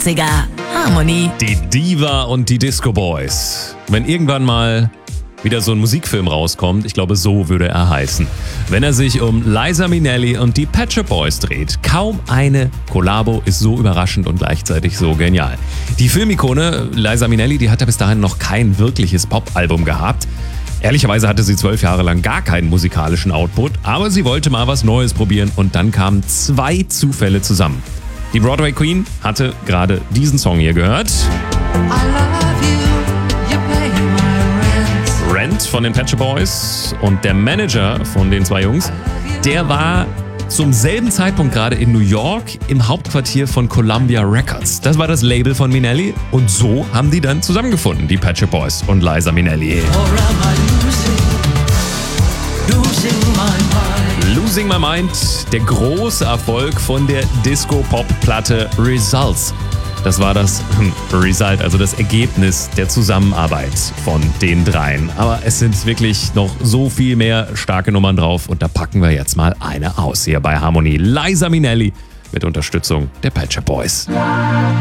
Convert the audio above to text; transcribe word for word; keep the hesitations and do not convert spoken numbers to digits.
achtziger. Harmony. Die Diva und die Disco Boys. Wenn irgendwann mal wieder so ein Musikfilm rauskommt, ich glaube, so würde er heißen. Wenn er sich um Liza Minnelli und die Pet Shop Boys dreht. Kaum eine Kollabo ist so überraschend und gleichzeitig so genial. Die Filmikone Liza Minnelli, die hatte bis dahin noch kein wirkliches Pop-Album gehabt. Ehrlicherweise hatte sie zwölf Jahre lang gar keinen musikalischen Output, aber sie wollte mal was Neues probieren und dann kamen zwei Zufälle zusammen. Die Broadway Queen hatte gerade diesen Song hier gehört. Rent von den Pet Shop Boys und der Manager von den zwei Jungs, der war zum selben Zeitpunkt gerade in New York im Hauptquartier von Columbia Records. Das war das Label von Minnelli und so haben die dann zusammengefunden, die Pet Shop Boys und Liza Minnelli. Losing My Mind, der große Erfolg von der Disco-Pop-Platte Results. Das war das Result, also das Ergebnis der Zusammenarbeit von den dreien. Aber es sind wirklich noch so viel mehr starke Nummern drauf und da packen wir jetzt mal eine aus hier bei Harmony. Liza Minnelli mit Unterstützung der Pet Shop Boys.